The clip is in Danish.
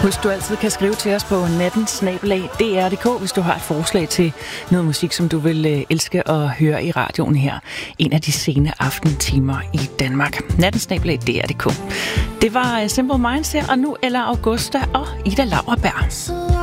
Husk, du altid kan skrive til os på natten@dr.dk, hvis du har et forslag til noget musik, som du vil elske at høre i radioen her. En af de sene aftentimer i Danmark. natten@dr.dk. Det var Simple Minds her, og nu Ella Augusta og Ida Lauerberg.